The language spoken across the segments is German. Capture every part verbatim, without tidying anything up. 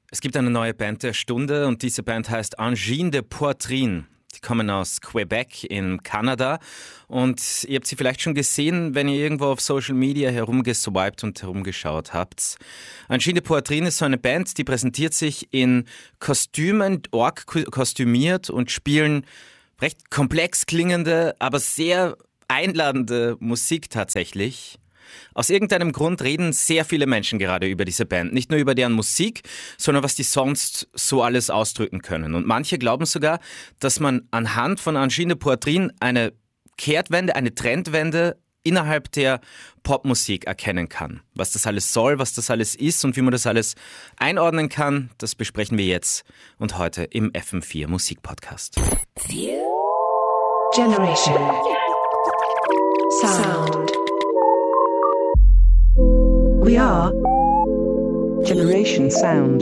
Es gibt eine neue Band der Stunde und diese Band heißt Angine de Poitrine. Die kommen aus Quebec in Kanada und ihr habt sie vielleicht schon gesehen, wenn ihr irgendwo auf Social Media herumgeswiped und herumgeschaut habt. Angine de Poitrine ist so eine Band, die präsentiert sich in Kostümen, org kostümiert und spielen recht komplex klingende, aber sehr einladende Musik tatsächlich. Aus irgendeinem Grund reden sehr viele Menschen gerade über diese Band. Nicht nur über deren Musik, sondern was die sonst so alles ausdrücken können. Und manche glauben sogar, dass man anhand von Angine de Poitrine eine Kehrtwende, eine Trendwende innerhalb der Popmusik erkennen kann. Was das alles soll, was das alles ist und wie man das alles einordnen kann, das besprechen wir jetzt und heute im F M vier Musikpodcast. Generation Sound. We are Generation Sound.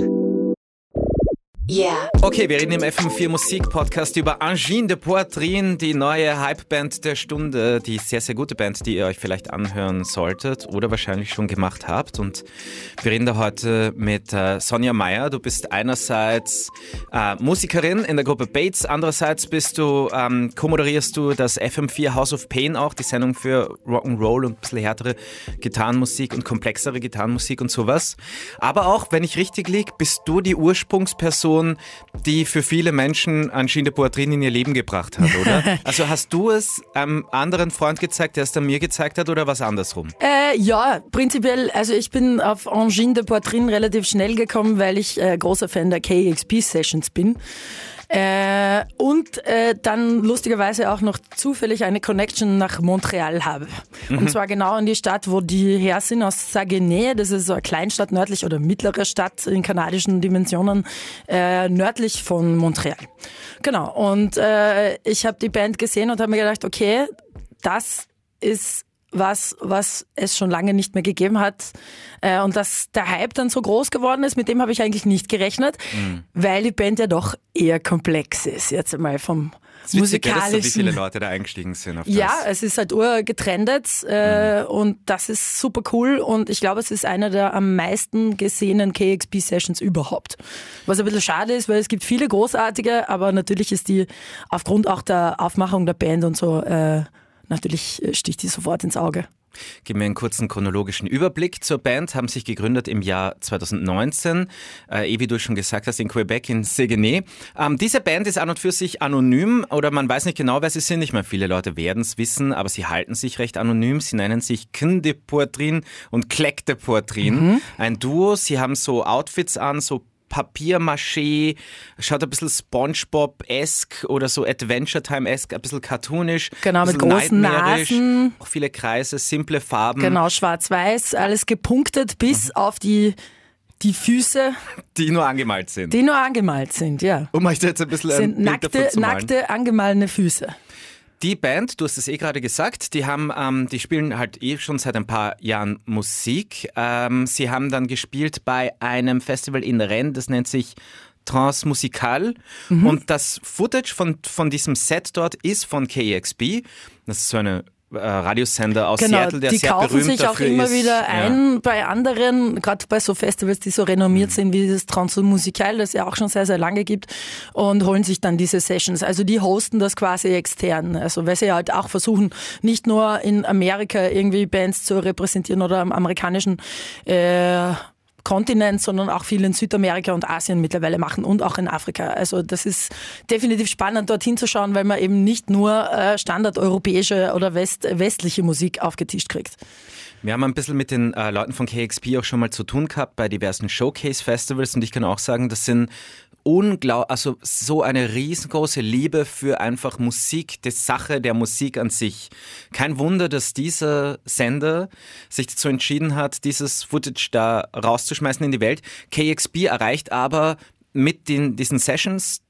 Yeah. Okay, wir reden im F M vier Musikpodcast über Angine de Poitrine, die neue Hypeband der Stunde, die sehr, sehr gute Band, die ihr euch vielleicht anhören solltet oder wahrscheinlich schon gemacht habt. Und wir reden da heute mit äh, Sonja Meyer. Du bist einerseits äh, Musikerin in der Gruppe Bates, andererseits bist du, ähm, co-moderierst du das F M vier House of Pain auch, die Sendung für Rock'n'Roll und ein bisschen härtere Gitarrenmusik und komplexere Gitarrenmusik und sowas. Aber auch, wenn ich richtig liege, bist du die Ursprungsperson, die für viele Menschen Angine de Poitrine in ihr Leben gebracht hat, oder? Also hast du es einem anderen Freund gezeigt, der es dann mir gezeigt hat, oder was andersrum? Äh, ja, prinzipiell, also ich bin auf Angine de Poitrine relativ schnell gekommen, weil ich äh, großer Fan der K X P Sessions bin. Äh, und äh, dann lustigerweise auch noch zufällig eine Connection nach Montreal habe. Mhm. Und zwar genau in die Stadt, wo die her sind, aus Saguenay. Das ist so eine Kleinstadt nördlich oder mittlere Stadt in kanadischen Dimensionen, äh, nördlich von Montreal. Genau, und äh, ich habe die Band gesehen und habe mir gedacht, okay, das ist was, was es schon lange nicht mehr gegeben hat. Äh, und dass der Hype dann so groß geworden ist, mit dem habe ich eigentlich nicht gerechnet, mhm. weil die Band ja doch eher komplex ist, jetzt einmal vom es ist witzig, musikalischen. Dass so wie viele Leute da eingestiegen sind auf das. Ja, es ist halt urgetrendet äh, mhm. und das ist super cool und ich glaube, es ist einer der am meisten gesehenen K X P-Sessions überhaupt. Was ein bisschen schade ist, weil es gibt viele großartige, aber natürlich ist die aufgrund auch der Aufmachung der Band und so äh, natürlich sticht die sofort ins Auge. Geben wir einen kurzen chronologischen Überblick zur Band. Haben sich gegründet im Jahr zweitausendneunzehn, äh, eh wie du schon gesagt hast, in Quebec, in Saguenay. Ähm, diese Band ist an und für sich anonym oder man weiß nicht genau, wer sie sind. Nicht mehr viele Leute werden es wissen, aber sie halten sich recht anonym. Sie nennen sich Angine de Poitrine und Claque de Poitrine. Mhm. Ein Duo, sie haben so Outfits an, so Papier-Maché, schaut ein bisschen SpongeBob-esque oder so Adventure Time-esque, ein bisschen cartoonisch. Genau, mit großen Nasen. Auch viele Kreise, simple Farben. Genau, schwarz-weiß, alles gepunktet bis mhm. auf die, die Füße. Die nur angemalt sind. Die nur angemalt sind, ja. Um euch jetzt ein bisschen sind ein nackte, Bild davon zu malen. nackte, angemalene Füße. Die Band, du hast es eh gerade gesagt, die haben, ähm, die spielen halt eh schon seit ein paar Jahren Musik. Ähm, sie haben dann gespielt bei einem Festival in Rennes, das nennt sich Transmusical. Mhm. Und das Footage von, von diesem Set dort ist von K X P. Das ist so eine äh, Radiosender aus genau, Seattle, der die sehr kaufen berühmt sich auch dafür immer ist. wieder ein Ja. bei anderen, gerade bei so Festivals, die so renommiert mhm. sind wie das Transmusical, das es ja auch schon sehr, sehr lange gibt, und holen sich dann diese Sessions. Also die hosten das quasi extern. Also weil sie halt auch versuchen, nicht nur in Amerika irgendwie Bands zu repräsentieren oder am amerikanischen äh, Kontinent, sondern auch viel in Südamerika und Asien mittlerweile machen und auch in Afrika. Also das ist definitiv spannend, dorthin zu schauen, weil man eben nicht nur äh, standardeuropäische oder West, westliche Musik aufgetischt kriegt. Wir haben ein bisschen mit den äh, Leuten von K X P auch schon mal zu tun gehabt bei diversen Showcase-Festivals und ich kann auch sagen, das sind unglaublich, also so eine riesengroße Liebe für einfach Musik, die Sache der Musik an sich. Kein Wunder, dass dieser Sender sich dazu entschieden hat, dieses Footage da rauszuschmeißen in die Welt. K X P erreicht aber mit den, diesen Sessions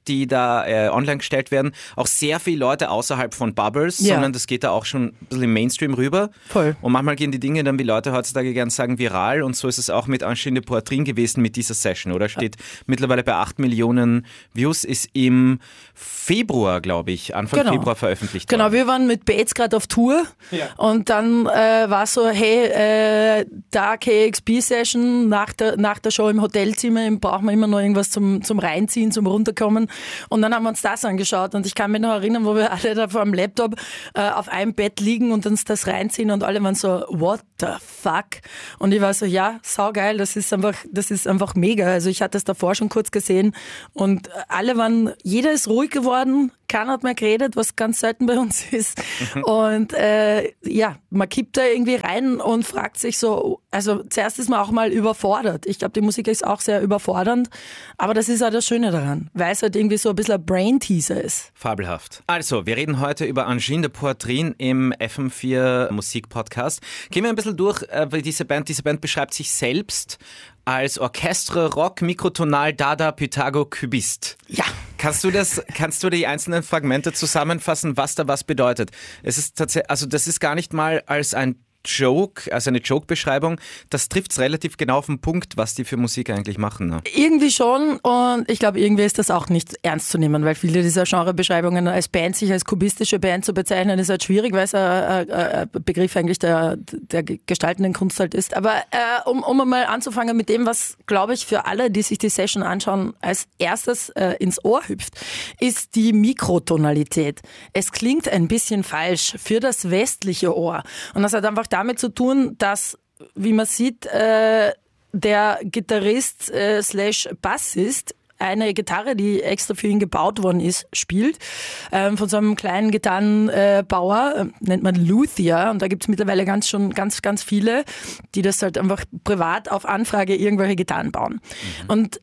die da äh, online gestellt werden, auch sehr viele Leute außerhalb von Bubbles, Ja. sondern das geht da auch schon ein bisschen im Mainstream rüber. Voll. Und manchmal gehen die Dinge dann, wie Leute heutzutage gern sagen, viral und so ist es auch mit Angine de Poitrine gewesen mit dieser Session, oder? Steht mittlerweile bei acht Millionen Views, ist im Februar, glaube ich, Anfang Genau. Februar veröffentlicht Genau, worden. wir waren mit Bates gerade auf Tour und dann äh, war so, hey, äh, da K X P-Session nach der, nach der Show im Hotelzimmer, brauchen wir immer noch irgendwas zum, zum Reinziehen, zum Runterkommen und dann haben wir uns das angeschaut und ich kann mich noch erinnern, wo wir alle da vor dem Laptop äh, auf einem Bett liegen und uns das reinziehen und alle waren so, what the fuck? Und ich war so, ja, saugeil, das ist einfach, das ist einfach mega. Also ich hatte es davor schon kurz gesehen und alle waren, jeder ist ruhig geworden, keiner hat mehr geredet, was ganz selten bei uns ist. Und äh, ja, man kippt da irgendwie rein und fragt sich so, also zuerst ist man auch mal überfordert. Ich glaube, die Musik ist auch sehr überfordernd, aber das ist auch das Schöne daran, weil es halt irgendwie so ein bisschen ein Brain-Teaser ist. Fabelhaft. Also, wir reden heute über Angine de Poitrine im F M vier Musik-Podcast. Gehen wir ein bisschen durch, äh, weil diese Band, diese Band beschreibt sich selbst als Orchestre, Rock, Mikrotonal, Dada, Pythago, Cubist. Ja. Kannst du das, kannst du die einzelnen Fragmente zusammenfassen, was da was bedeutet? Es ist tatsächlich, also das ist gar nicht mal als ein Joke, also eine Joke-Beschreibung, das trifft es relativ genau auf den Punkt, was die für Musik eigentlich machen. Ne? Irgendwie schon und ich glaube, irgendwie ist das auch nicht ernst zu nehmen, weil viele dieser Genrebeschreibungen als Band, sich als kubistische Band zu bezeichnen, ist halt schwierig, weil es ein, ein Begriff eigentlich der, der gestaltenden Kunst halt ist. Aber äh, um, um mal anzufangen mit dem, was, glaube ich, für alle, die sich die Session anschauen, als erstes äh, ins Ohr hüpft, ist die Mikrotonalität. Es klingt ein bisschen falsch für das westliche Ohr und das hat einfach damit zu tun, dass, wie man sieht, äh, der Gitarrist äh, slash Bassist eine Gitarre, die extra für ihn gebaut worden ist, spielt. Ähm, von so einem kleinen Gitarrenbauer, äh, nennt man Luthier. Und da gibt es mittlerweile ganz schon ganz, ganz viele, die das halt einfach privat auf Anfrage irgendwelche Gitarren bauen. Mhm. Und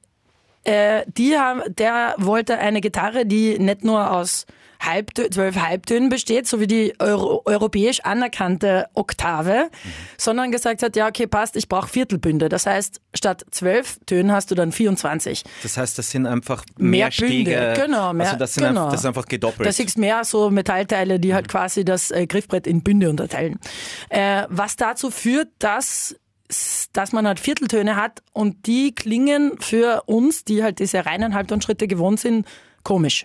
äh, die haben, der wollte eine Gitarre, die nicht nur aus Halbtö- zwölf Halbtönen besteht, so wie die Euro- europäisch anerkannte Oktave, mhm. sondern gesagt hat, ja okay, passt, ich brauche Viertelbünde. Das heißt, statt zwölf Tönen hast du dann vierundzwanzig. Das heißt, das sind einfach mehr, mehr Stege. Bünde. Genau, mehr, also das, sind genau. einfach, das ist einfach gedoppelt. Da siehst mehr so Metallteile, die halt quasi das äh, Griffbrett in Bünde unterteilen. Äh, was dazu führt, dass dass man halt Vierteltöne hat und die klingen für uns, die halt diese reinen Halbtonschritte gewohnt sind, komisch.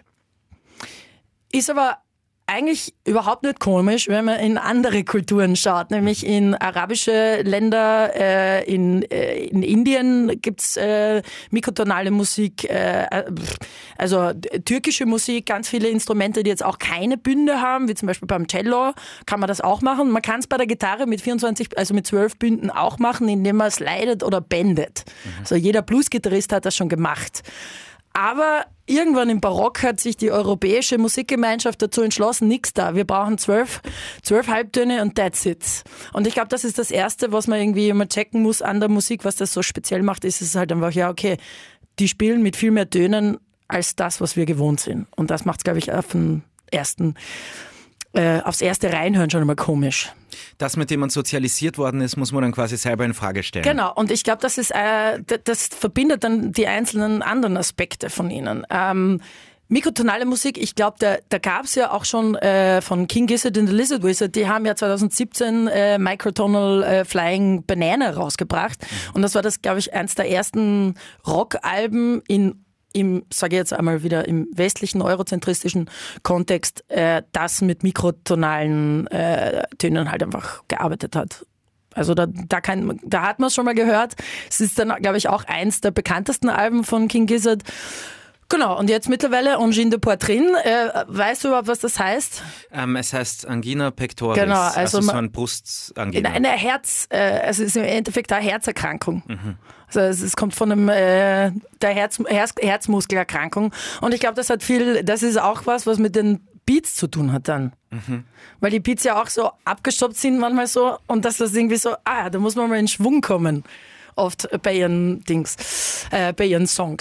Ist aber eigentlich überhaupt nicht komisch, wenn man in andere Kulturen schaut, nämlich in arabische Länder, äh, in, äh, in Indien gibt's äh, mikrotonale Musik, äh, also türkische Musik, ganz viele Instrumente, die jetzt auch keine Bünde haben, wie zum Beispiel beim Cello, kann man das auch machen. Man kann es bei der Gitarre mit vierundzwanzig, also mit zwölf Bünden auch machen, indem man slidet oder bendet. Mhm. Also jeder Bluesgitarrist hat das schon gemacht. Aber irgendwann im Barock hat sich die europäische Musikgemeinschaft dazu entschlossen, nix da. Wir brauchen zwölf, zwölf Halbtöne und that's it. Und ich glaube, das ist das Erste, was man irgendwie immer checken muss an der Musik, was das so speziell macht, ist es halt einfach, ja okay, die spielen mit viel mehr Tönen als das, was wir gewohnt sind. Und das macht es, glaube ich, auf den ersten, äh, aufs erste Reinhören schon immer komisch. Das, mit dem man sozialisiert worden ist, muss man dann quasi selber in Frage stellen. Genau, und ich glaube, das ist, äh, das, das verbindet dann die einzelnen anderen Aspekte von ihnen. Ähm, Mikrotonale Musik, ich glaube, da, da gab es ja auch schon äh, von King Gizzard and the Lizard Wizard, die haben ja zwanzig siebzehn äh, Microtonal äh, Flying Banana rausgebracht. Mhm. Und das war das, glaube ich, eins der ersten Rockalben in im, sage ich jetzt einmal wieder, im westlichen eurozentristischen Kontext, äh, das mit mikrotonalen äh, Tönen halt einfach gearbeitet hat. Also da, da, kann, da hat man es schon mal gehört. Es ist dann, glaube ich, auch eins der bekanntesten Alben von King Gizzard. Genau, und jetzt mittlerweile Angine de Poitrine. Äh, weißt du überhaupt, was das heißt? Ähm, es heißt Angina pectoris, genau, also, also so ein Brustangina. Eine Herz, äh, also es ist im Endeffekt eine Herzerkrankung. Mhm. Also es, es kommt von einem äh, der Herz, Herz, Herzmuskelerkrankung. Und ich glaube, das hat viel, das ist auch was, was mit den Beats zu tun hat dann. Mhm. Weil die Beats ja auch so abgestoppt sind manchmal so und dass das irgendwie so, ah, da muss man mal in Schwung kommen. Oft bei ihren Dings, äh, bei ihren Songs.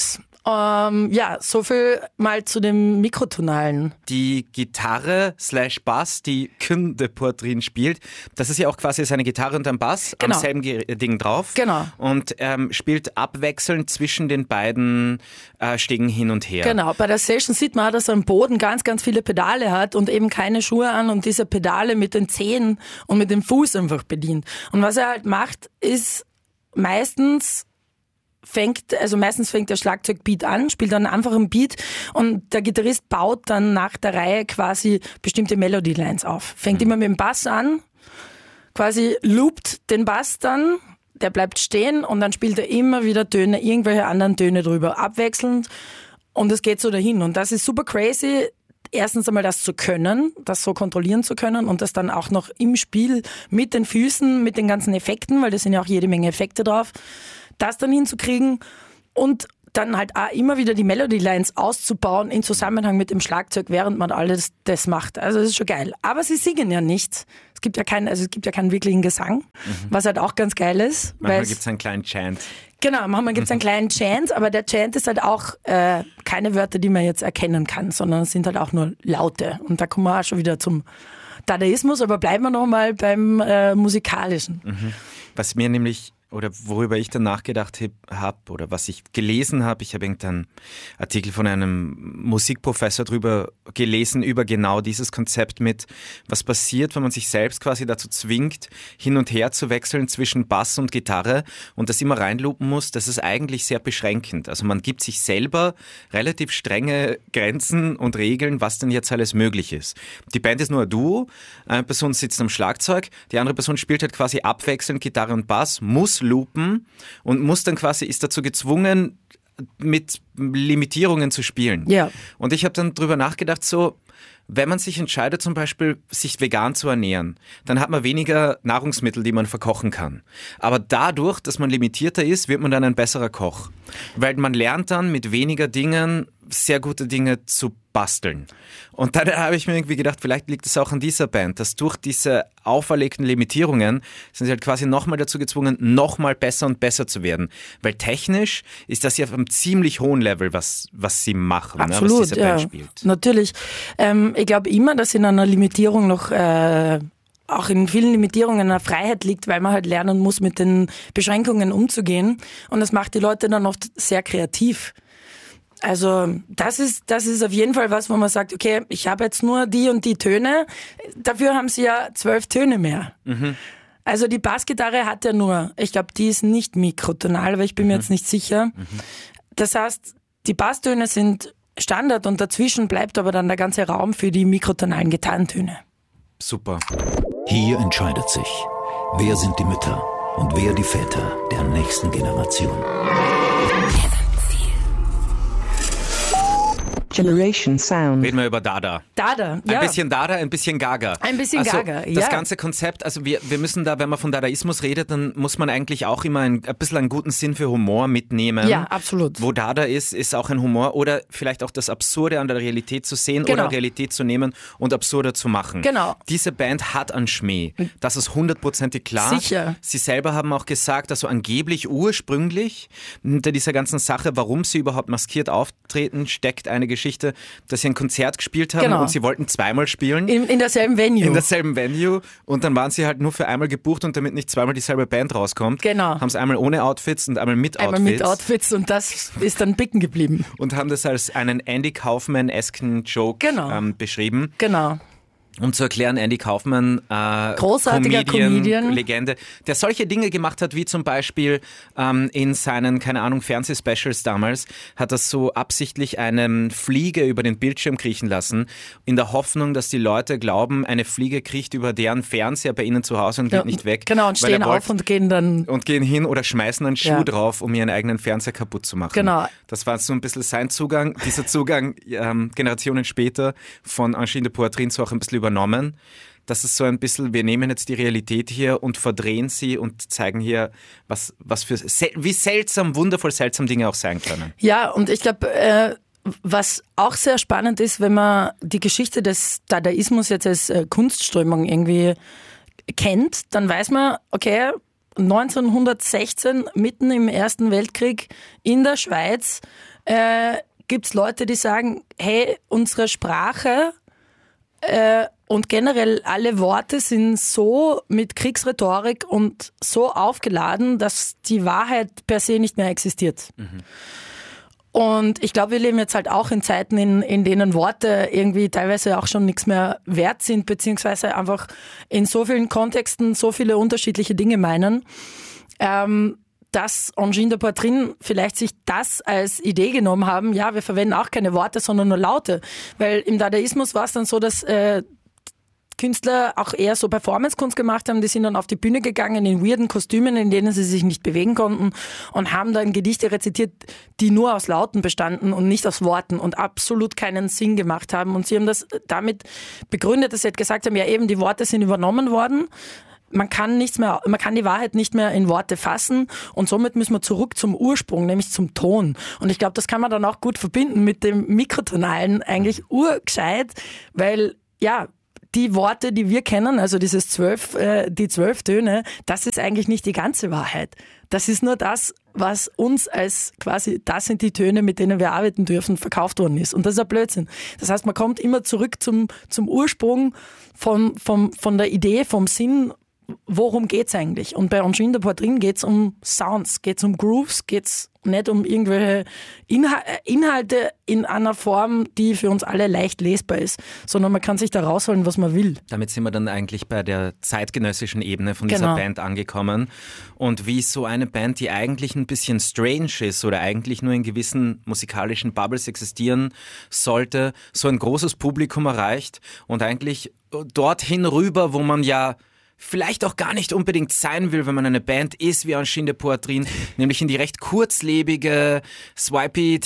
Ähm, ja, so viel mal zu dem Mikrotonalen. Die Gitarre slash Bass, die Anjine de Poitrine spielt, das ist ja auch quasi seine Gitarre und ein Bass Genau. am selben Ge- Ding drauf. Genau. Und ähm, spielt abwechselnd zwischen den beiden äh, Stegen hin und her. Genau, bei der Session sieht man auch, dass er am Boden ganz, ganz viele Pedale hat und eben keine Schuhe an und diese Pedale mit den Zehen und mit dem Fuß einfach bedient. Und was er halt macht, ist meistens fängt, also meistens fängt der Schlagzeugbeat an, spielt dann einfach einen Beat und der Gitarrist baut dann nach der Reihe quasi bestimmte Melody-Lines auf. Fängt mhm. immer mit dem Bass an, quasi loopt den Bass dann, der bleibt stehen und dann spielt er immer wieder Töne, irgendwelche anderen Töne drüber, abwechselnd und es geht so dahin. Und das ist super crazy, erstens einmal das zu können, das so kontrollieren zu können und das dann auch noch im Spiel mit den Füßen, mit den ganzen Effekten, weil da sind ja auch jede Menge Effekte drauf, das dann hinzukriegen und dann halt auch immer wieder die Melody-Lines auszubauen in Zusammenhang mit dem Schlagzeug, während man alles das macht. Also das ist schon geil. Aber sie singen ja nicht. Es gibt ja keinen, also es gibt ja keinen wirklichen Gesang, mhm. was halt auch ganz geil ist. Manchmal gibt es einen kleinen Chant. Genau, manchmal gibt es einen kleinen Chant, aber der Chant ist halt auch äh, keine Wörter, die man jetzt erkennen kann, sondern es sind halt auch nur Laute. Und da kommen wir auch schon wieder zum Dadaismus, aber bleiben wir noch mal beim äh, Musikalischen. Mhm. Was mir nämlich oder worüber ich dann nachgedacht habe oder was ich gelesen habe, ich habe irgendeinen Artikel von einem Musikprofessor drüber gelesen, über genau dieses Konzept mit, was passiert, wenn man sich selbst quasi dazu zwingt, hin und her zu wechseln zwischen Bass und Gitarre und das immer reinloopen muss, das ist eigentlich sehr beschränkend. Also man gibt sich selber relativ strenge Grenzen und Regeln, was denn jetzt alles möglich ist. Die Band ist nur ein Duo, eine Person sitzt am Schlagzeug, die andere Person spielt halt quasi abwechselnd Gitarre und Bass, muss loopen und muss dann quasi, ist dazu gezwungen, mit Limitierungen zu spielen. Ja. Und ich habe dann drüber nachgedacht, so, wenn man sich entscheidet, zum Beispiel sich vegan zu ernähren, dann hat man weniger Nahrungsmittel, die man verkochen kann. Aber dadurch, dass man limitierter ist, wird man dann ein besserer Koch. Weil man lernt dann mit weniger Dingen sehr gute Dinge zu basteln. Und dann habe ich mir irgendwie gedacht, vielleicht liegt es auch an dieser Band, dass durch diese auferlegten Limitierungen sind sie halt quasi nochmal dazu gezwungen, nochmal besser und besser zu werden. Weil technisch ist das ja auf einem ziemlich hohen Level, was, was sie machen, absolut, ne, was diese Band ja, spielt. Natürlich. Ähm, ich glaube immer, dass in einer Limitierung noch äh, auch in vielen Limitierungen eine Freiheit liegt, weil man halt lernen muss, mit den Beschränkungen umzugehen. Und das macht die Leute dann oft sehr kreativ. Also das ist das ist auf jeden Fall was, wo man sagt, okay, ich habe jetzt nur die und die Töne, dafür haben sie ja zwölf Töne mehr. Mhm. Also die Bassgitarre hat ja nur, ich glaube, die ist nicht mikrotonal, aber ich bin mhm. mir jetzt nicht sicher. Mhm. Das heißt, die Basstöne sind Standard und dazwischen bleibt aber dann der ganze Raum für die mikrotonalen Gitarrentöne. Super. Hier entscheidet sich, wer sind die Mütter und wer die Väter der nächsten Generation. Generation Sound. Reden wir über Dada. Dada, ja. Ein bisschen Dada, ein bisschen Gaga. Ein bisschen also Gaga, ja. Das ganze Konzept, also wir, wir müssen da, wenn man von Dadaismus redet, dann muss man eigentlich auch immer ein, ein bisschen einen guten Sinn für Humor mitnehmen. Ja, absolut. Wo Dada ist, ist auch ein Humor oder vielleicht auch das Absurde an der Realität zu sehen genau. oder Realität zu nehmen und absurder zu machen. Genau. Diese Band hat einen Schmäh. Das ist hundertprozentig klar. Sicher. Sie selber haben auch gesagt, also angeblich ursprünglich hinter dieser ganzen Sache, warum sie überhaupt maskiert auftreten, steckt eine Geschichte, dass sie ein Konzert gespielt haben genau. und sie wollten zweimal spielen. In, in derselben Venue. In derselben Venue. Und dann waren sie halt nur für einmal gebucht und damit nicht zweimal dieselbe Band rauskommt, genau. haben sie einmal ohne Outfits und einmal mit einmal Outfits. Einmal mit Outfits und das ist dann bicken geblieben. Und haben das als einen Andy Kaufman-esken Joke genau. ähm, beschrieben. Genau. Um zu erklären, Andy Kaufman, äh, großartiger Comedian, Comedian, Legende, der solche Dinge gemacht hat, wie zum Beispiel ähm, in seinen, keine Ahnung, Fernsehspecials damals, hat er so absichtlich eine Fliege über den Bildschirm kriechen lassen, in der Hoffnung, dass die Leute glauben, eine Fliege kriecht über deren Fernseher bei ihnen zu Hause und geht ja, nicht weg. Genau, und stehen auf und gehen dann... Und gehen hin oder schmeißen einen Schuh ja. drauf, um ihren eigenen Fernseher kaputt zu machen. Genau. Das war so ein bisschen sein Zugang, dieser Zugang ähm, Generationen später von Anjine de Poitrine so auch ein bisschen übernommen. Das ist so ein bisschen, wir nehmen jetzt die Realität hier und verdrehen sie und zeigen hier, was, was für, wie seltsam, wundervoll seltsam Dinge auch sein können. Ja, und ich glaube, äh, was auch sehr spannend ist, wenn man die Geschichte des Dadaismus jetzt als äh, Kunstströmung irgendwie kennt, dann weiß man, okay, neunzehnhundertsechzehn, mitten im Ersten Weltkrieg in der Schweiz, äh, gibt es Leute, die sagen, hey, unsere Sprache äh, und generell alle Worte sind so mit Kriegsrhetorik und so aufgeladen, dass die Wahrheit per se nicht mehr existiert. Mhm. Und ich glaube, wir leben jetzt halt auch in Zeiten, in, in denen Worte irgendwie teilweise auch schon nichts mehr wert sind, beziehungsweise einfach in so vielen Kontexten so viele unterschiedliche Dinge meinen, ähm, dass Angine de Poitrine vielleicht sich das als Idee genommen haben, ja, wir verwenden auch keine Worte, sondern nur Laute. Weil im Dadaismus war es dann so, dass äh, Künstler auch eher so Performance-Kunst gemacht haben, die sind dann auf die Bühne gegangen in weirden Kostümen, in denen sie sich nicht bewegen konnten und haben dann Gedichte rezitiert, die nur aus Lauten bestanden und nicht aus Worten und absolut keinen Sinn gemacht haben. Und sie haben das damit begründet, dass sie halt gesagt haben, ja eben, die Worte sind übernommen worden, man kann nichts mehr, man kann die Wahrheit nicht mehr in Worte fassen und somit müssen wir zurück zum Ursprung, nämlich zum Ton. Und ich glaube, das kann man dann auch gut verbinden mit dem Mikrotonalen, eigentlich urgescheit, weil, ja, die Worte, die wir kennen, also dieses zwölf, äh, die zwölf Töne, das ist eigentlich nicht die ganze Wahrheit. Das ist nur das, was uns als quasi, das sind die Töne, mit denen wir arbeiten dürfen, verkauft worden ist. Und das ist ein Blödsinn. Das heißt, man kommt immer zurück zum, zum Ursprung von, vom, von der Idee, vom Sinn, worum geht's eigentlich? Und bei Angine de Poitrine geht's um Sounds, geht's um Grooves, geht's nicht um irgendwelche Inha- Inhalte in einer Form, die für uns alle leicht lesbar ist, sondern man kann sich da rausholen, was man will. Damit sind wir dann eigentlich bei der zeitgenössischen Ebene von dieser Genau. Band angekommen. Und wie so eine Band, die eigentlich ein bisschen strange ist oder eigentlich nur in gewissen musikalischen Bubbles existieren sollte, so ein großes Publikum erreicht und eigentlich dorthin rüber, wo man ja vielleicht auch gar nicht unbedingt sein will, wenn man eine Band ist wie Angine de Poitrine, nämlich in die recht kurzlebige, swipey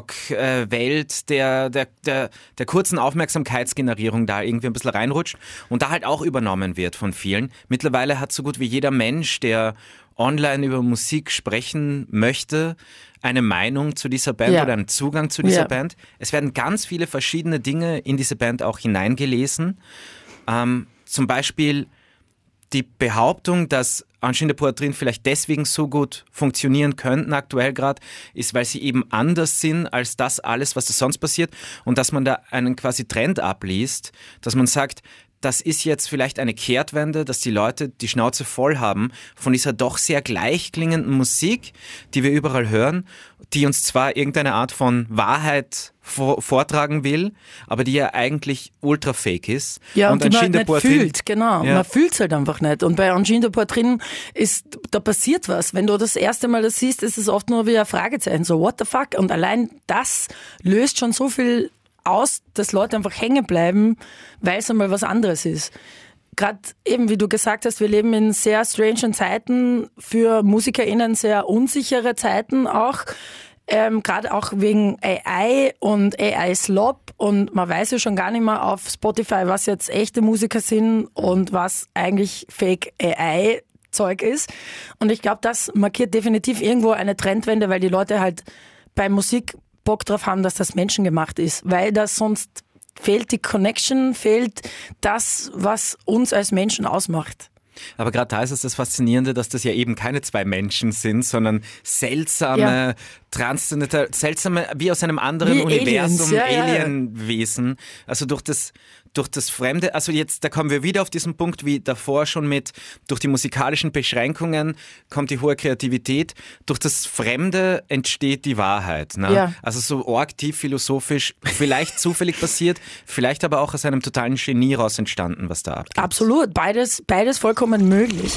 TikTok-Welt der, der, der, der kurzen Aufmerksamkeitsgenerierung da irgendwie ein bisschen reinrutscht und da halt auch übernommen wird von vielen. Mittlerweile hat so gut wie jeder Mensch, der online über Musik sprechen möchte, eine Meinung zu dieser Band Ja. oder einen Zugang zu dieser Ja. Band. Es werden ganz viele verschiedene Dinge in diese Band auch hineingelesen. Ähm, zum Beispiel die Behauptung, dass Angine de Poitrine vielleicht deswegen so gut funktionieren könnten aktuell gerade, ist, weil sie eben anders sind als das alles, was da sonst passiert und dass man da einen quasi Trend abliest, dass man sagt, das ist jetzt vielleicht eine Kehrtwende, dass die Leute die Schnauze voll haben von dieser doch sehr gleichklingenden Musik, die wir überall hören, die uns zwar irgendeine Art von Wahrheit vor, vortragen will, aber die ja eigentlich ultra fake ist. Ja, und, und die man Angine de nicht Poitrine- fühlt, genau. Ja. Man fühlt es halt einfach nicht. Und bei Angine de Poitrine ist, da passiert was. Wenn du das erste Mal das siehst, ist es oft nur wie ein Fragezeichen, so what the fuck? Und allein das löst schon so viel aus, dass Leute einfach hängen bleiben, weil es einmal was anderes ist. Gerade eben, wie du gesagt hast, wir leben in sehr strangen Zeiten, für MusikerInnen sehr unsichere Zeiten auch. Ähm, gerade auch wegen A I und A I-Slop und man weiß ja schon gar nicht mehr auf Spotify, was jetzt echte Musiker sind und was eigentlich Fake A I-Zeug ist. Und ich glaube, das markiert definitiv irgendwo eine Trendwende, weil die Leute halt bei Musik Bock drauf haben, dass das menschengemacht ist, weil das sonst fehlt die Connection, fehlt das, was uns als Menschen ausmacht. Aber gerade da ist es das Faszinierende, dass das ja eben keine zwei Menschen sind, sondern seltsame, Ja. transzendentale, seltsame, wie aus einem anderen Wie Universum, Aliens, ja, ja, ja. Alienwesen. Also durch das, durch das Fremde, also jetzt, da kommen wir wieder auf diesen Punkt, wie davor schon mit, durch die musikalischen Beschränkungen kommt die hohe Kreativität, durch das Fremde entsteht die Wahrheit. Ne? Ja. Also so arg tief philosophisch, vielleicht zufällig passiert, vielleicht aber auch aus einem totalen Genie raus entstanden, was da abgeht. Absolut, beides, beides vollkommen möglich.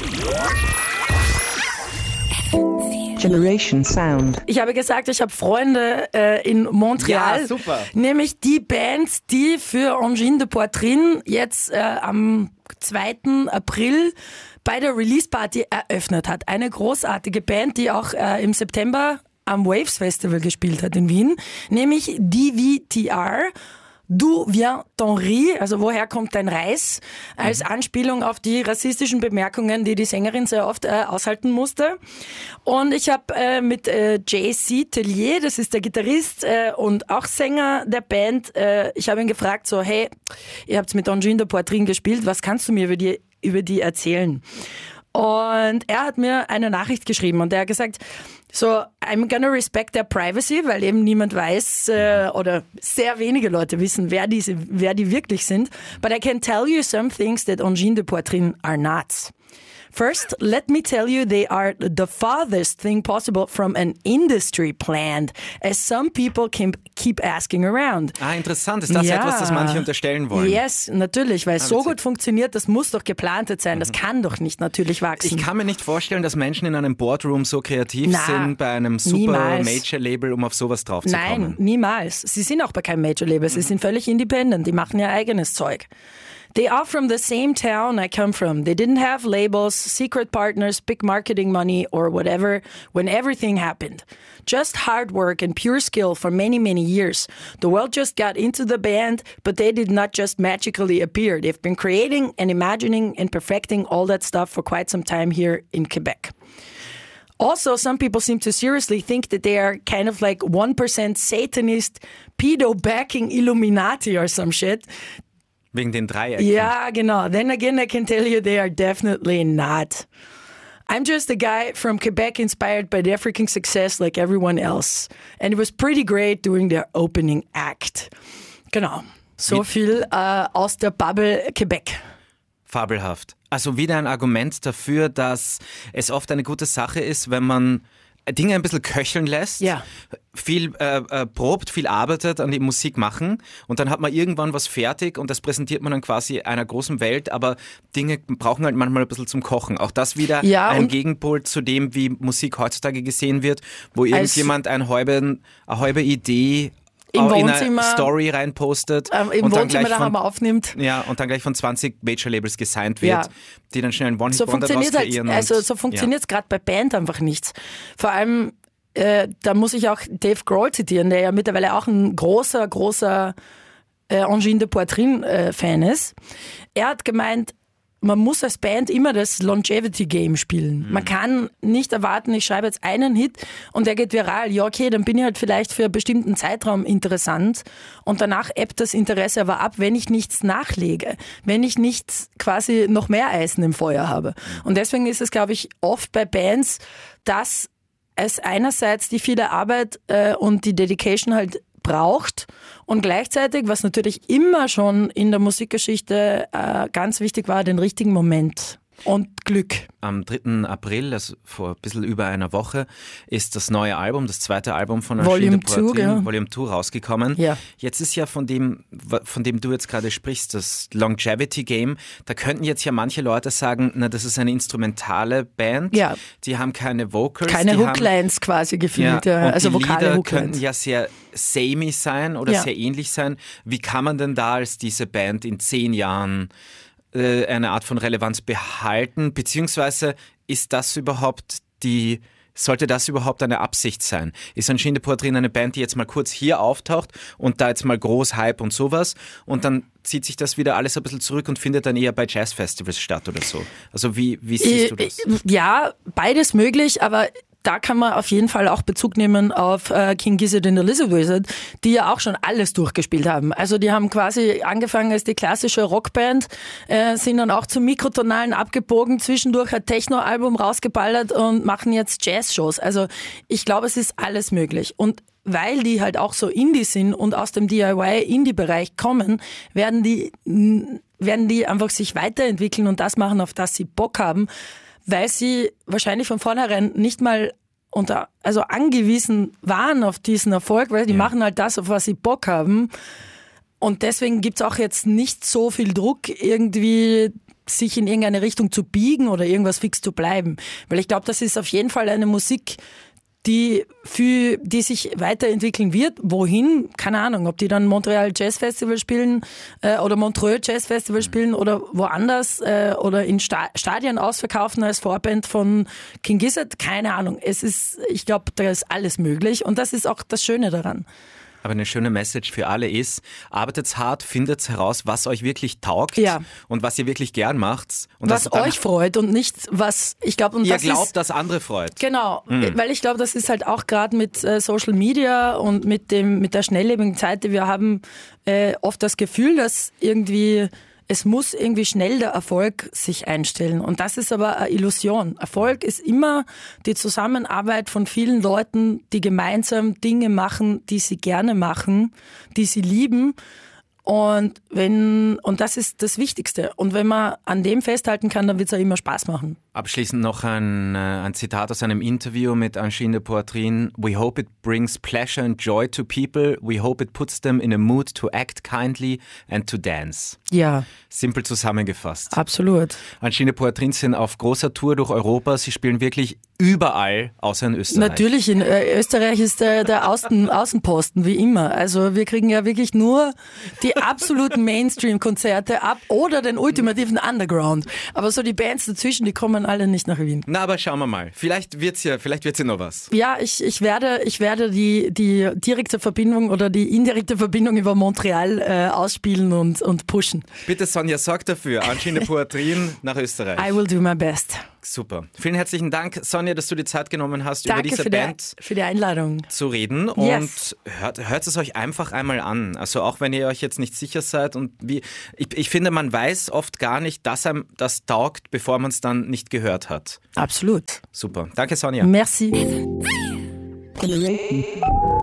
Generation Sound. Ich habe gesagt, ich habe Freunde äh, in Montreal. Ja, super. Nämlich die Band, die für Angine de Poitrine jetzt äh, am zweiten April bei der Release-Party eröffnet hat. Eine großartige Band, die auch äh, im September am Waves Festival gespielt hat in Wien. Nämlich D V T R. D'où vient ton riz? Also woher kommt dein Reis? Als Anspielung auf die rassistischen Bemerkungen, die die Sängerin sehr oft äh, aushalten musste. Und ich habe äh, mit äh, J C Tellier, das ist der Gitarrist äh, und auch Sänger der Band, äh, ich habe ihn gefragt, so hey, ihr habt mit Angine de Poitrine gespielt, was kannst du mir über die, über die erzählen? Und er hat mir eine Nachricht geschrieben und er hat gesagt, so, I'm gonna respect their privacy, weil eben niemand weiß äh, oder sehr wenige Leute wissen, wer diese, wer die wirklich sind. But I can tell you some things that Angine de Poitrine are not. First, let me tell you, they are the farthest thing possible from an industry plant, as some people can keep asking around. Ah, interessant. Ist das ja. etwas, das manche unterstellen wollen? Yes, natürlich, weil es so gut funktioniert, das muss doch geplantet sein. Das mhm. kann doch nicht natürlich wachsen. Ich kann mir nicht vorstellen, dass Menschen in einem Boardroom so kreativ Na, sind, bei einem super Major-Label, um auf sowas drauf zu kommen. Nein, niemals. Sie sind auch bei keinem Major-Label. Sie mhm. sind völlig independent. Die machen ihr eigenes Zeug. They are from the same town I come from. They didn't have labels, secret partners, big marketing money or whatever when everything happened. Just hard work and pure skill for many, many years. The world just got into the band, but they did not just magically appear. They've been creating and imagining and perfecting all that stuff for quite some time here in Quebec. Also, some people seem to seriously think that they are kind of like one percent Satanist, pedo-backing Illuminati or some shit. Wegen den Dreiecken. Ja, genau. Then again, I can tell you they are definitely not. I'm just a guy from Quebec inspired by their freaking success like everyone else. And it was pretty great doing their opening act. Genau. So Wie viel äh, aus der Bubble Quebec. Fabelhaft. Also wieder ein Argument dafür, dass es oft eine gute Sache ist, wenn man Dinge ein bisschen köcheln lässt, ja. viel äh, äh, probt, viel arbeitet an die Musik machen und dann hat man irgendwann was fertig und das präsentiert man dann quasi einer großen Welt, aber Dinge brauchen halt manchmal ein bisschen zum Kochen. Auch das wieder ja, ein Gegenpol zu dem, wie Musik heutzutage gesehen wird, wo irgendjemand eine halbe, eine halbe Idee Im in Wohnzimmer, eine Story reinpostet ähm, im und dann Wohnzimmer gleich von, aufnimmt. Ja, und dann gleich von zwanzig Major-Labels gesigned wird, ja. die dann schnell einen One-Hit-Wonder so funktioniert daraus kreieren. Halt, also und, so funktioniert es ja. gerade bei Band einfach nichts. Vor allem, äh, da muss ich auch Dave Grohl zitieren, der ja mittlerweile auch ein großer, großer äh, Angine de Poitrine-Fan äh, ist. Er hat gemeint, man muss als Band immer das Longevity-Game spielen. Mhm. Man kann nicht erwarten, ich schreibe jetzt einen Hit und der geht viral. Ja, okay, dann bin ich halt vielleicht für einen bestimmten Zeitraum interessant und danach ebbt das Interesse aber ab, wenn ich nichts nachlege, wenn ich nicht quasi noch mehr Eisen im Feuer habe. Und deswegen ist es, glaube ich, oft bei Bands, dass es einerseits die viele Arbeit äh, und die Dedication halt braucht und gleichzeitig, was natürlich immer schon in der Musikgeschichte äh, ganz wichtig war, den richtigen Moment und Glück. Am dritten April, also vor ein bisschen über einer Woche, ist das neue Album, das zweite Album von Angine de Poitrine, ja. Volume zwei rausgekommen. Ja. Jetzt ist ja von dem, von dem du jetzt gerade sprichst, das Longevity Game, da könnten jetzt ja manche Leute sagen, na, das ist eine instrumentale Band, ja. die haben keine Vocals. Keine Hooklines quasi gefühlt, ja, ja. also die vokale Lieder Hooklines. könnten ja sehr samey sein oder ja. sehr ähnlich sein. Wie kann man denn da als diese Band in zehn Jahren eine Art von Relevanz behalten, beziehungsweise ist das überhaupt die, sollte das überhaupt eine Absicht sein? Ist Angine de Poitrine eine Band, die jetzt mal kurz hier auftaucht und da jetzt mal groß Hype und sowas und dann zieht sich das wieder alles ein bisschen zurück und findet dann eher bei Jazzfestivals statt oder so? Also wie, wie siehst du das? Ja, beides möglich, aber da kann man auf jeden Fall auch Bezug nehmen auf äh, King Gizzard and the Lizard Wizard, die ja auch schon alles durchgespielt haben. Also die haben quasi angefangen als die klassische Rockband, äh, sind dann auch zum Mikrotonalen abgebogen, zwischendurch ein Techno-Album rausgeballert und machen jetzt Jazz-Shows. Also ich glaube, es ist alles möglich. Und weil die halt auch so Indie sind und aus dem D I Y-Indie-Bereich kommen, werden die, werden die einfach sich weiterentwickeln und das machen, auf das sie Bock haben, weil sie wahrscheinlich von vornherein nicht mal unter, also angewiesen waren auf diesen Erfolg, weil die ja. machen halt das, auf was sie Bock haben. Und deswegen gibt's auch jetzt nicht so viel Druck, irgendwie sich in irgendeine Richtung zu biegen oder irgendwas fix zu bleiben. Weil ich glaube, das ist auf jeden Fall eine Musik, die für die sich weiterentwickeln wird. Wohin? Keine Ahnung, ob die dann Montreal Jazz Festival spielen äh, oder Montreux Jazz Festival spielen oder woanders äh, oder in Sta- Stadien ausverkaufen als Vorband von King Gizzard. Keine Ahnung. Es ist, ich glaube, da ist alles möglich und das ist auch das Schöne daran. Aber eine schöne Message für alle ist, arbeitet hart, findet heraus, was euch wirklich taugt ja. und was ihr wirklich gern macht. Und was euch freut und nicht was, ich glaube, und ihr das glaubt, ist, dass andere freut. Genau, mhm. weil ich glaube, das ist halt auch gerade mit äh, Social Media und mit dem mit der schnelllebigen Zeit, die wir haben, äh, oft das Gefühl, dass irgendwie es muss irgendwie schnell der Erfolg sich einstellen. Und das ist aber eine Illusion. Erfolg ist immer die Zusammenarbeit von vielen Leuten, die gemeinsam Dinge machen, die sie gerne machen, die sie lieben. Und wenn, und das ist das Wichtigste. Und wenn man an dem festhalten kann, dann wird es auch immer Spaß machen. Abschließend noch ein, ein Zitat aus einem Interview mit Angine de Poitrine. We hope it brings pleasure and joy to people. We hope it puts them in a mood to act kindly and to dance. Ja. Simpel zusammengefasst. Absolut. Angine de Poitrine sind auf großer Tour durch Europa. Sie spielen wirklich überall, außer in Österreich. Natürlich, in äh, Österreich ist der, der Außen, Außenposten, wie immer. Also wir kriegen ja wirklich nur die absoluten Mainstream-Konzerte ab oder den ultimativen Underground. Aber so die Bands dazwischen, die kommen alle nicht nach Wien. Na, aber schauen wir mal. Vielleicht wird's ja, vielleicht wird's ja noch was. Ja, ich, ich werde, ich werde die, die direkte Verbindung oder die indirekte Verbindung über Montreal äh, ausspielen und, und pushen. Bitte Sonja, sorg dafür. Angine de Poitrine nach Österreich. I will do my best. Super. Vielen herzlichen Dank, Sonja, dass du die Zeit genommen hast, Danke über diese für Band die, für die Einladung zu reden. Yes. Und hört, hört es euch einfach einmal an. Also auch wenn ihr euch jetzt nicht sicher seid. Und wie ich, ich finde, man weiß oft gar nicht, dass einem das taugt, bevor man es dann nicht gehört hat. Absolut. Super. Danke, Sonja. Merci. Generation